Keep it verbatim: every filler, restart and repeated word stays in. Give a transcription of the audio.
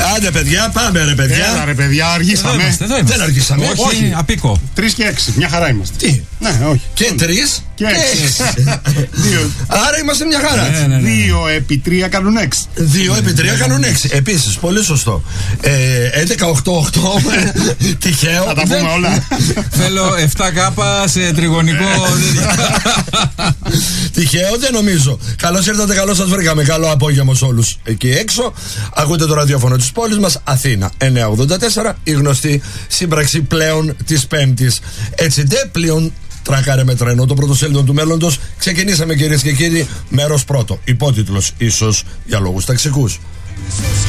Άντε, παιδιά, πάμε ρε παιδιά. Έλα ρε παιδιά, αργήσαμε. Εδώ είμαστε, εδώ είμαστε. Δεν αργήσαμε. Όχι, Όχι. απίκο. Τρεις και έξι, μια χαρά είμαστε. Τι. Ναι, όχι. Και τρεις Και και έξι. έξι. Δύο. Άρα είμαστε μια χαρά. Ναι, ναι, ναι. Δύο επί τρία κάνουν έξι. Δύο επί τρία κάνουν έξι. Επίσης, πολύ σωστό. Ε, έντεκα οκτώ οκτώ. Τυχαίο. Θα τα πούμε όλα. Θέλω επτά κάπα σε τριγωνικό. Τυχαίο δεν νομίζω. Καλώς ήρθατε, καλώς σας βρήκαμε. Καλό απόγευμα σε όλους εκεί έξω. Ακούτε το ραδιόφωνο της πόλης μας, Αθήνα εννιακόσια ογδόντα τέσσερα, η γνωστή σύμπραξη πλέον της Πέμπτης. Έτσι ντε πλέον τράκαρε με τρένο το πρωτοσέλιδο του μέλλοντος. Ξεκινήσαμε, κυρίες και κύριοι, μέρος πρώτο. Υπότιτλος ίσως για λόγους ταξικούς.